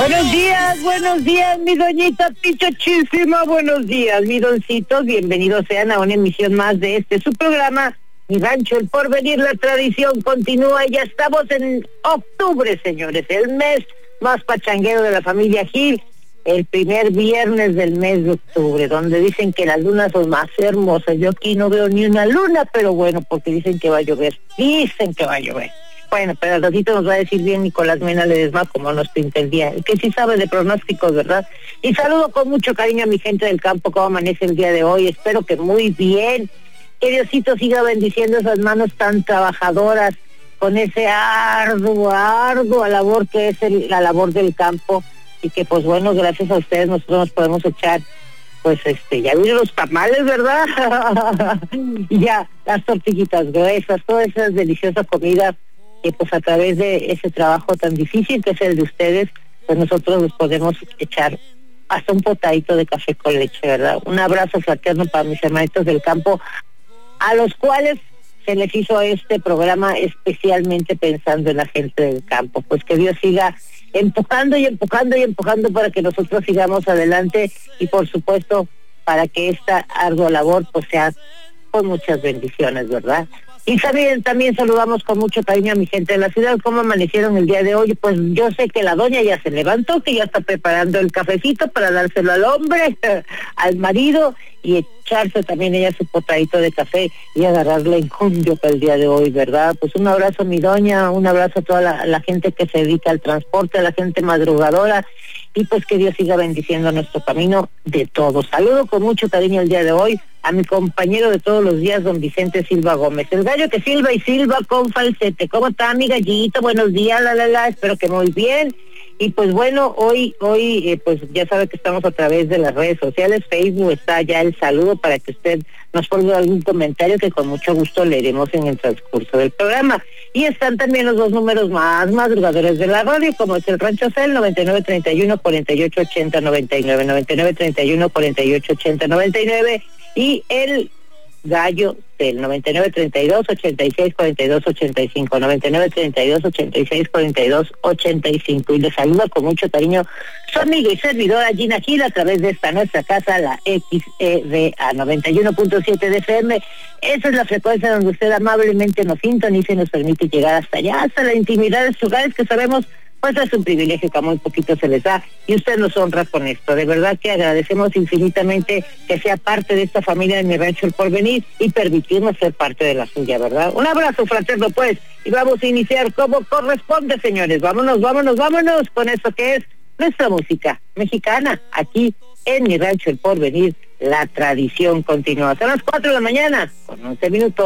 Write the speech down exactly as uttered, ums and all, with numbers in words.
Buenos días, buenos días, mi doñita pichochísima, buenos días, mi doncitos, bienvenidos sean a una emisión más de este, su programa, Mi Rancho El Porvenir. La tradición continúa, ya estamos en octubre, señores, el mes más pachanguero de la familia Gil, el primer viernes del mes de octubre, donde dicen que las lunas son más hermosas. Yo aquí no veo ni una luna, pero bueno, porque dicen que va a llover, dicen que va a llover. Bueno, pero al ratito nos va a decir bien Nicolás Mena Ledesma cómo nos pinta el día, el que sí sabe de pronósticos, ¿verdad? Y saludo con mucho cariño a mi gente del campo, cómo amanece el día de hoy, espero que muy bien, que Diosito siga bendiciendo esas manos tan trabajadoras, con ese arduo, ardua labor que es el, la labor del campo, y que pues bueno, gracias a ustedes nosotros nos podemos echar, pues este, ya vienen los tamales, ¿verdad? Y ya, las tortillitas gruesas, toda esa deliciosa comida, que pues a través de ese trabajo tan difícil que es el de ustedes, pues nosotros nos podemos echar hasta un potadito de café con leche, ¿verdad? Un abrazo fraterno para mis hermanitos del campo, a los cuales se les hizo este programa especialmente pensando en la gente del campo. Pues que Dios siga empujando y empujando y empujando para que nosotros sigamos adelante, y por supuesto para que esta ardua labor pues sea con muchas bendiciones, ¿verdad? Y también, también saludamos con mucho cariño a mi gente de la ciudad. ¿Cómo amanecieron el día de hoy? Pues yo sé que la doña ya se levantó, que ya está preparando el cafecito para dárselo al hombre, al marido, y echarse también ella su potadito de café y agarrarle enjundio para el día de hoy, ¿verdad? Pues un abrazo a mi doña, un abrazo a toda la, la gente que se dedica al transporte, a la gente madrugadora, y pues que Dios siga bendiciendo nuestro camino de todos. Saludo con mucho cariño el día de hoy a mi compañero de todos los días, don Vicente Silva Gómez, el gallo que silba y silba con falsete. ¿Cómo está, mi gallito? Buenos días, la, la, la, espero que muy bien. Y pues bueno, hoy, hoy, eh, pues ya sabe que estamos a través de las redes sociales, Facebook está ya el saludo para que usted nos ponga algún comentario que con mucho gusto leeremos en el transcurso del programa. Y están también los dos números más madrugadores de la radio, como es el Rancho Cel, noventa y nueve treinta y uno cuarenta y ocho ochenta noventa y nueve, noventa y nueve treinta y uno cuarenta y ocho ochenta noventa y nueve, y el Gallo del noventa y nueve treinta y dos ochenta y seis cuarenta y dos ochenta y cinco, noventa y nueve treinta y dos ochenta y seis cuarenta y dos ochenta y cinco. Y les saluda con mucho cariño su amiga y servidora Gina Gil a través de esta nuestra casa, la X E D A noventa y uno punto siete de F M. Esa es la frecuencia donde usted amablemente nos sintoniza y nos permite llegar hasta allá, hasta la intimidad de sus hogares, que sabemos pues es un privilegio que a muy poquito se les da, y usted nos honra con esto. De verdad que agradecemos infinitamente que sea parte de esta familia de Mi Rancho El Porvenir y permitirnos ser parte de la suya, ¿verdad? Un abrazo fraterno pues, y vamos a iniciar como corresponde, señores. Vámonos, vámonos, vámonos con esto que es nuestra música mexicana, aquí en Mi Rancho El Porvenir. La tradición continúa. Hasta las cuatro de la mañana, con once minutos.